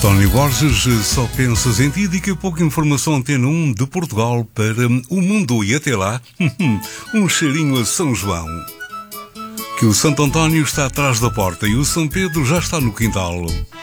António Borges, só pensas em ti. Daqui a pouco informação Antena 1 de Portugal para o mundo. E até lá, um cheirinho a São João. Que o Santo António está atrás da porta e o São Pedro já está no quintal.